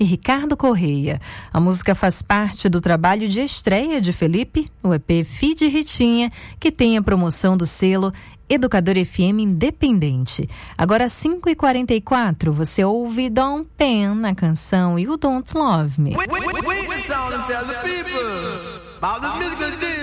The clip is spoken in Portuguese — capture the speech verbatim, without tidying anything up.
e Ricardo Correia. A música faz parte do trabalho de estreia de Felipe, o E P Feed Ritinha, que tem a promoção do selo Educador F M Independente. Agora, cinco e quarenta e quatro, você ouve Dom Pen na canção You Don't Love Me.